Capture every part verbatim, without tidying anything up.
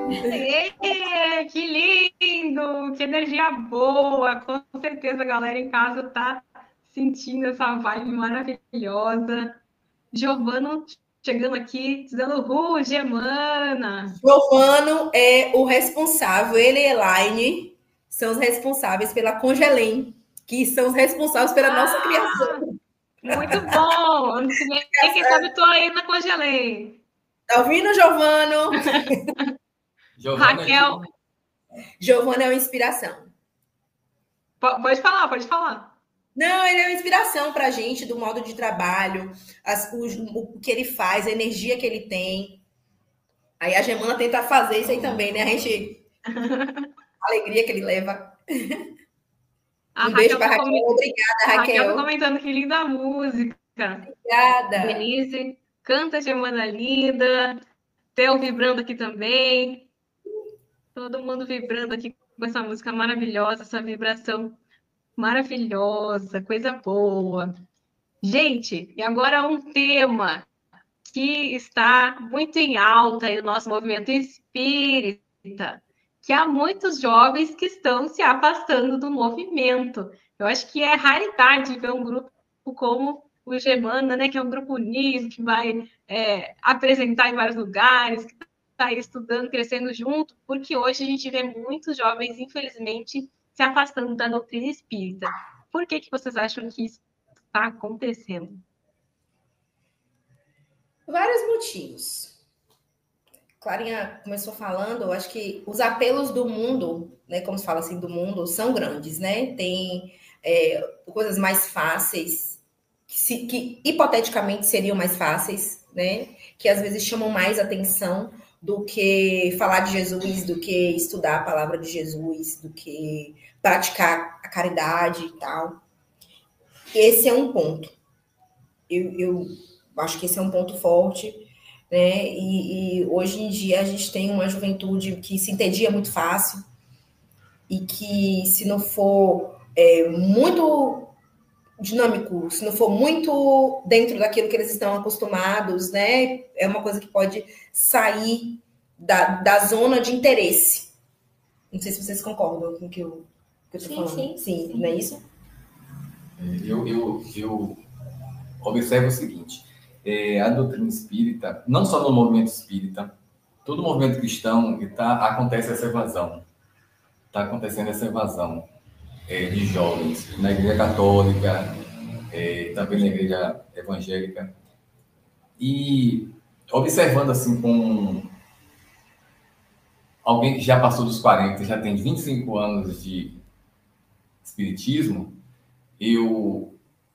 Ê, que lindo! Que energia boa! Com certeza a galera em casa tá sentindo essa vibe maravilhosa. Giovano chegando aqui, dizendo Ru, Gemana. Giovano é o responsável, ele e Elaine são os responsáveis pela Congelém, que são os responsáveis pela nossa Ah, criação. muito bom! Ano que vem, quem sabe tô aí na Congelei. Tá ouvindo, Giovano? Giovana é Raquel, tipo. Giovano é uma inspiração. pode falar, pode falar. Não, ele é uma inspiração para a gente, do modo de trabalho, as, o, o que ele faz, a energia que ele tem. Aí a Gemana tenta fazer isso aí também, né? A gente. A alegria que ele leva. A Um beijo Raquel para tá, Raquel. coment... Obrigada, a Raquel tá Raquel. comentando que linda a música. Obrigada. Denise, canta Gemana linda. Theo vibrando aqui também. Todo mundo vibrando aqui com essa música maravilhosa, essa vibração maravilhosa, coisa boa. Gente, e agora um tema que está muito em alta no nosso movimento espírita, que há muitos jovens que estão se afastando do movimento. Eu acho que é raridade ver um grupo como o Gemana, né, que é um grupo unido, que vai é, apresentar em vários lugares, que está estudando, crescendo junto, porque hoje a gente vê muitos jovens, infelizmente, se afastando da doutrina espírita. Por que, que vocês acham que isso está acontecendo? Vários motivos. Clarinha começou falando, eu acho que os apelos do mundo, né, como se fala assim, do mundo, são grandes, né? Tem é, coisas mais fáceis, que, se, que hipoteticamente seriam mais fáceis, né? Que às vezes chamam mais atenção do que falar de Jesus, do que estudar a palavra de Jesus, do que praticar a caridade e tal. Esse é um ponto. Eu, eu acho que esse é um ponto forte, né? E, e hoje em dia a gente tem uma juventude que se entendia muito fácil e que, se não for é, muito dinâmico, se não for muito dentro daquilo que eles estão acostumados, né? É uma coisa que pode sair da, da zona de interesse. Não sei se vocês concordam com o que eu, que eu tô Sim, falando. sim, Sim, sim. não é isso? Eu, eu, eu observo o seguinte: é, a doutrina espírita, não só no movimento espírita, todo movimento cristão, tá, acontece essa evasão. Está acontecendo essa evasão é, de jovens na igreja católica, é, também na igreja evangélica. E observando assim com alguém que já passou dos quarenta, já tem vinte e cinco anos de espiritismo, eu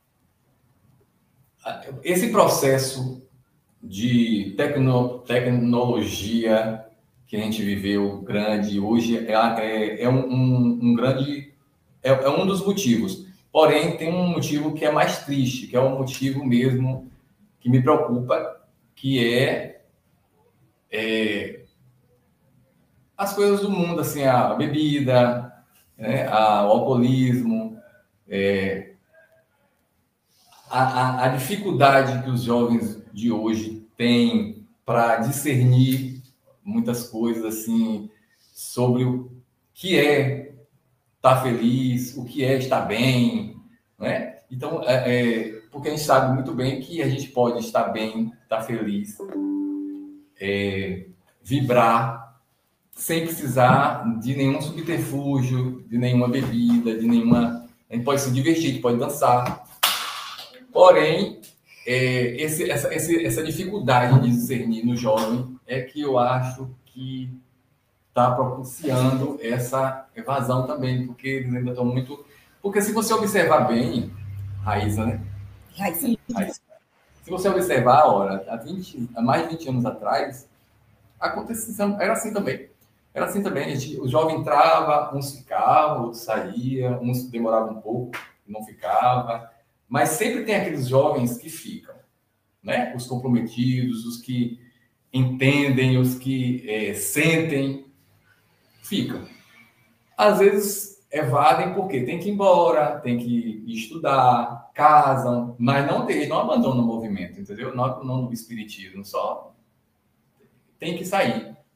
esse processo de tecno, tecnologia que a gente viveu grande hoje é, é, é um, um, um grande é, é um dos motivos. Porém, tem um motivo que é mais triste, que é um motivo mesmo que me preocupa, que é, é as coisas do mundo, assim, a bebida, né, a, o alcoolismo, é, a, a, a dificuldade que os jovens de hoje têm para discernir muitas coisas assim sobre o que é estar feliz, o que é estar bem, né? Então, é, é, porque a gente sabe muito bem que a gente pode estar bem, estar feliz, é, vibrar sem precisar de nenhum subterfúgio, de nenhuma bebida, de nenhuma. A gente pode se divertir, a gente pode dançar. Porém, é, esse, essa, esse, essa dificuldade de discernir no jovem é que eu acho que está propiciando essa evasão também, porque eles ainda estão muito. Porque se você observar bem, Raíssa, né? Raíssa. Raíssa. Se você observar, ora, há, vinte, há mais de vinte anos atrás, acontecia, era assim também. Era assim também, a gente, o jovem entrava, uns ficavam, outros saíam, uns demoravam um pouco, não ficava. Mas sempre tem aqueles jovens que ficam, né? Os comprometidos, os que entendem, os que é, sentem, ficam. Às vezes evadem porque tem que ir embora, tem que estudar, casam, mas não, tem, não abandonam o movimento, entendeu? Não abandonam o espiritismo, só tem que sair.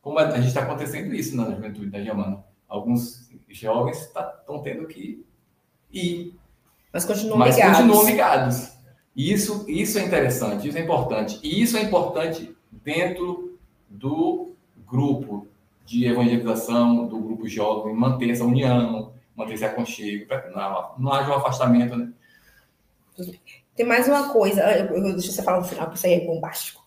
como a gente está acontecendo isso na juventude da Germana. Alguns jovens estão tendo que ir, mas continuam mas ligados. continuam ligados. Isso, isso é interessante, isso é importante. E isso é importante dentro do grupo de evangelização, do grupo jovem, manter essa união, manter esse aconchego, para que não, não haja um afastamento, né? Tem mais uma coisa, eu, eu, deixa você falar no final, porque isso aí é bombástico.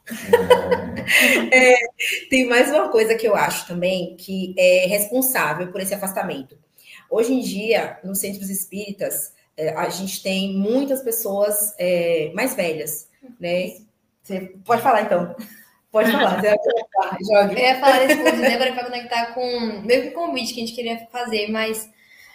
É, tem mais uma coisa que eu acho também que é responsável por esse afastamento. Hoje em dia, nos centros espíritas, é, a gente tem muitas pessoas é, mais velhas, né? Você pode falar, então. Pode falar. Você vai jogue. Eu ia falar desse ponto de Débora para conectar com meio que o convite que a gente queria fazer, mas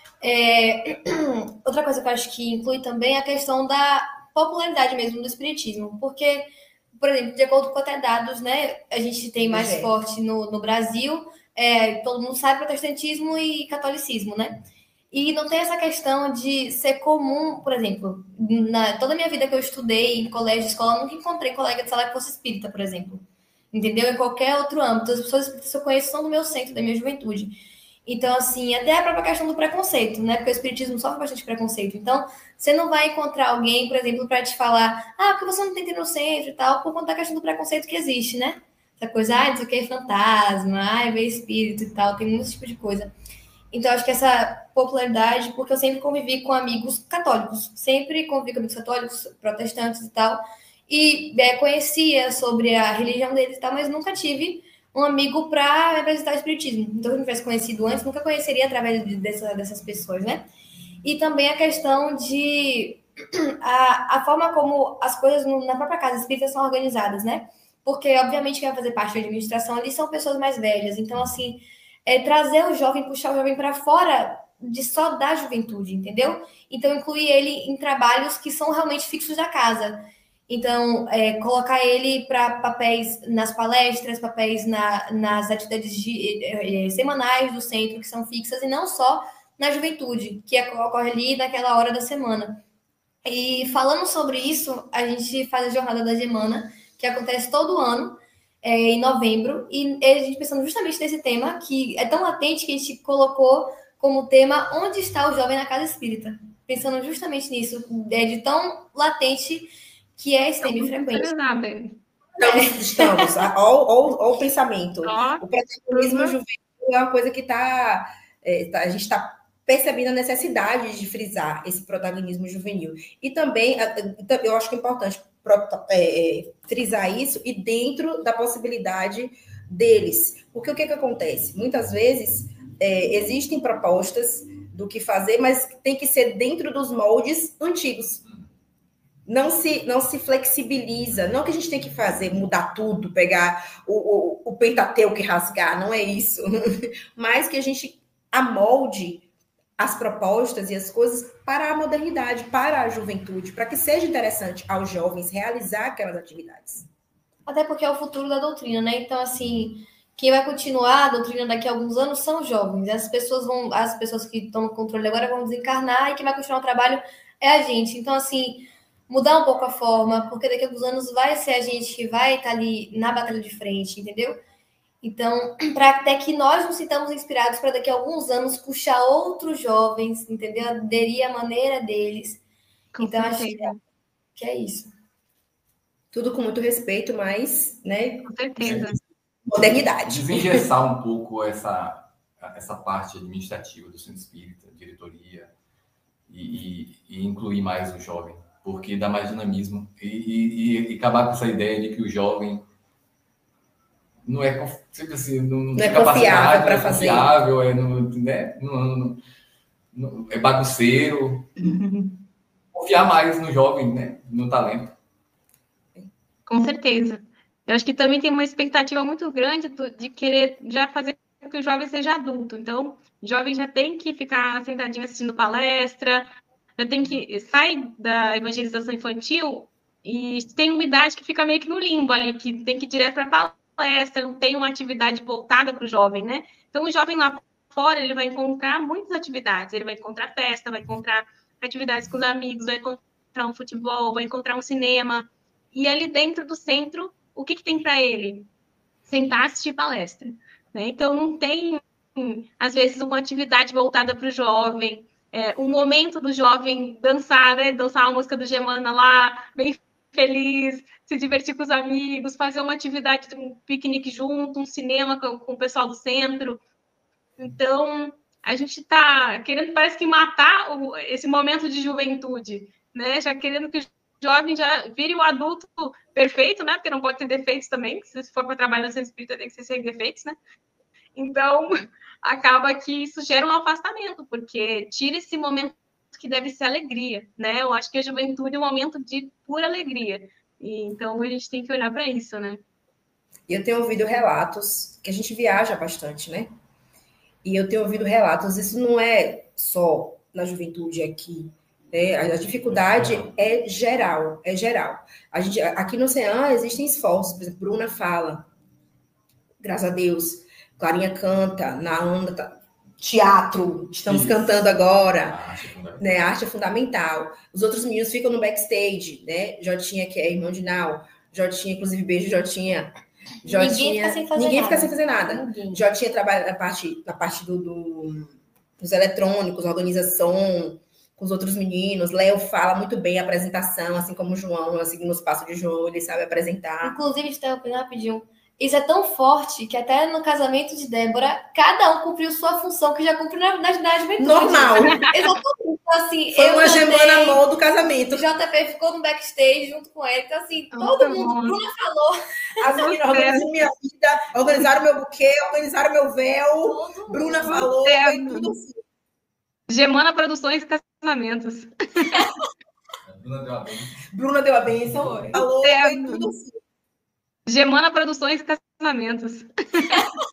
é, outra coisa que eu acho que inclui também é a questão da popularidade mesmo do espiritismo, porque, por exemplo, de acordo com até dados, né, a gente tem mais é. forte no, no Brasil, é, todo mundo sabe protestantismo e catolicismo, né? E não tem essa questão de ser comum, por exemplo, na toda a minha vida que eu estudei em colégio, escola, eu nunca encontrei colega de sala que fosse espírita, por exemplo. Entendeu? Em qualquer outro âmbito. As pessoas que eu conheço são do meu centro, da minha juventude. Então, assim, até a própria questão do preconceito, né? Porque o espiritismo sofre bastante preconceito. Então, você não vai encontrar alguém, por exemplo, para te falar, ah, porque você não tem que ir no centro e tal, por conta da questão do preconceito que existe, né? Essa coisa, ah, não sei o que é fantasma, ah, é ver espírito e tal, tem muito tipo de coisa. Então, acho que essa popularidade, porque eu sempre convivi com amigos católicos, sempre convivi com amigos católicos, protestantes e tal, e é, conhecia sobre a religião deles e tal, mas nunca tive um amigo para representar o espiritismo. Então, se eu não tivesse conhecido antes, nunca conheceria através de, dessa, dessas pessoas, né? E também a questão de a, a forma como as coisas no, na própria casa espírita são organizadas, né? Porque, obviamente, quem vai fazer parte da administração ali são pessoas mais velhas. Então, assim, é trazer o jovem, puxar o jovem para fora de só da juventude, entendeu? Então, incluir ele em trabalhos que são realmente fixos da casa. Então, é, colocar ele para papéis nas palestras, papéis na, nas atividades de, é, semanais do centro, que são fixas, e não só na juventude, que ocorre ali naquela hora da semana. E falando sobre isso, a gente faz a Jornada da Semana, que acontece todo ano, é, em novembro, e a gente pensando justamente nesse tema, que é tão latente que a gente colocou como tema Onde está o jovem na casa espírita? Pensando justamente nisso, é de tão latente que é esse tema frequente. Então, estamos, olha o pensamento. O protagonismo juvenil é uma coisa que está, é, tá, a gente está percebendo a necessidade de frisar esse protagonismo juvenil. E também, eu acho que é importante é, frisar isso e dentro da possibilidade deles. Porque o que, que acontece? Muitas vezes é, existem propostas do que fazer, mas tem que ser dentro dos moldes antigos. Não se, não se flexibiliza. Não que a gente tem que fazer, mudar tudo, pegar o, o, o Pentateuco e rasgar, não é isso. Mas que a gente amolde as propostas e as coisas para a modernidade, para a juventude, para que seja interessante aos jovens realizar aquelas atividades. Até porque é o futuro da doutrina, né? Então, assim, quem vai continuar a doutrina daqui a alguns anos são os jovens. As pessoas vão, as pessoas que estão no controle agora vão desencarnar e quem vai continuar o trabalho é a gente. Então, assim, mudar um pouco a forma, porque daqui a alguns anos vai ser a gente que vai estar ali na batalha de frente, entendeu? Então, para até que nós nos sintamos inspirados para daqui a alguns anos puxar outros jovens, entendeu? Aderir à maneira deles. Com então, certeza. acho que é, que é isso. Tudo com muito respeito, mas, né? Com certeza. Modernidade. Desengessar um pouco essa, essa parte administrativa do centro espírita, diretoria, e, e, e incluir mais o jovem, porque dá mais dinamismo. E, e, e acabar com essa ideia de que o jovem não é, tipo assim, não, não, não é confiável para fazer. Confiável, é, não, né? não, não, não, é bagunceiro. Confiar mais no jovem, né? No talento. Com certeza. Eu acho que também tem uma expectativa muito grande de querer já fazer com que o jovem seja adulto. Então, o jovem já tem que ficar sentadinho assistindo palestra, já tem que sair da evangelização infantil e tem uma idade que fica meio que no limbo ali, que tem que ir direto para a palestra, não tem uma atividade voltada para o jovem, né? Então, o jovem lá fora, ele vai encontrar muitas atividades, ele vai encontrar festa, vai encontrar atividades com os amigos, vai encontrar um futebol, vai encontrar um cinema. E ali dentro do centro, o que, que tem para ele? Sentar, assistir palestra. né? Então, não tem, às vezes, uma atividade voltada para o jovem, é, um momento do jovem dançar, né? Dançar a música do Gemana lá, bem feliz, se divertir com os amigos, fazer uma atividade, um piquenique junto, um cinema com, com o pessoal do centro. Então, a gente está querendo, parece que, matar o, esse momento de juventude, né? Já querendo que o jovem já vire o adulto perfeito, né? Porque não pode ter defeitos também, se for para trabalhar no centro espírita tem que ser sem defeitos, né? Então, acaba que isso gera um afastamento, porque tira esse momento que deve ser alegria, né? Eu acho que a juventude é um momento de pura alegria. E, então, a gente tem que olhar para isso, né? E eu tenho ouvido relatos, que a gente viaja bastante, né? E eu tenho ouvido relatos, isso não é só na juventude aqui, né? A dificuldade é geral, é geral. A gente, aqui no Ocean existem esforços, por exemplo, Bruna fala, graças a Deus, Clarinha canta, Naanda tá, teatro, estamos Isso. cantando agora, a arte, né? A arte é fundamental. Os outros meninos ficam no backstage, né? Jotinha, que é irmão de Nau, Jotinha, inclusive, beijo, Jotinha. Jotinha, ninguém fica sem fazer ninguém nada. Fica sem fazer nada. Ninguém. Jotinha trabalha na parte, na parte do, do, dos eletrônicos, organização, com os outros meninos. Léo fala muito bem a apresentação, assim como o João, seguindo os passos de João, ele sabe apresentar. Inclusive, Estela, rapidinho, isso é tão forte que até no casamento de Débora, cada um cumpriu sua função que já cumpriu na, na, na juventude. Normal. Exatamente. Então, assim, foi eu uma Gemana mó do casamento. O J P ficou no backstage junto com ele. Então, assim, todo Muito mundo, bom. Bruna falou. As meninas organizaram minha vida, organizaram meu buquê, organizaram meu véu. Todo Bruna mundo. Falou, foi tudo assim. Gemana Produções e Casamentos. Bruna deu a benção. Bruna deu a benção. Falou, foi tudo assim. Gemana Produções e Casamentos.